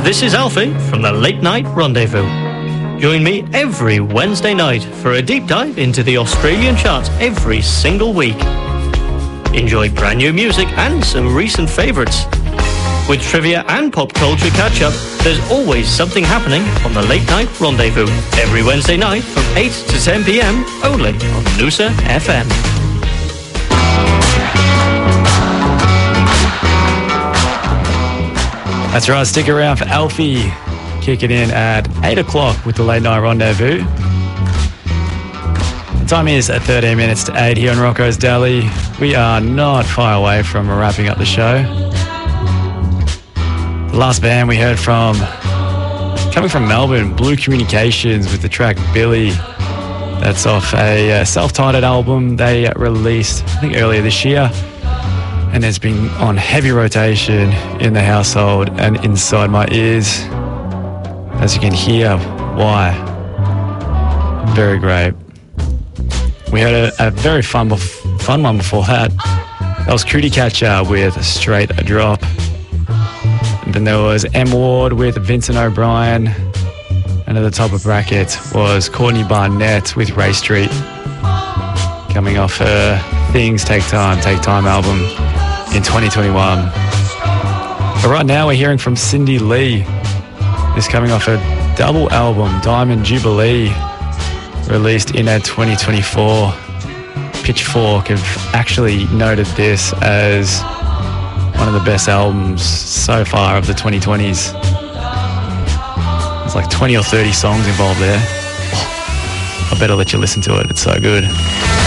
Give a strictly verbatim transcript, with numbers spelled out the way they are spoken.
This is Alfie from the Late Night Rendezvous. Join me every Wednesday night for a deep dive into the Australian charts every single week. Enjoy brand new music and some recent favourites. With trivia and pop culture catch-up, there's always something happening on the Late Night Rendezvous. Every Wednesday night from eight to ten p.m. only on Noosa F M. That's right, stick around for Alfie. Kick it in at eight o'clock with the Late Night Rendezvous. The time is at thirteen minutes to eight here on Rocco's Deli. We are not far away from wrapping up the show. The last band we heard from, coming from Melbourne, Blue Communications with the track Billy. That's off a uh, self-titled album they released, I think, earlier this year. And it's been on heavy rotation in the household and inside my ears. As you can hear, why? Very great. We had a, a very fun, bef- fun one before that. That was Cootie Catcher with Straight a Drop. And then there was M Ward with Vincent O'Brien. And at the top of bracket was Courtney Barnett with Ray Street. Coming off her Things Take Time, Take Time album in twenty twenty-one. But right now we're hearing from Cindy Lee. This coming off her double album, Diamond Jubilee, released in twenty twenty-four. Pitchfork have actually noted this as one of the best albums so far of the twenty twenties. There's like twenty or thirty songs involved there. Oh, I better let you listen to it, it's so good.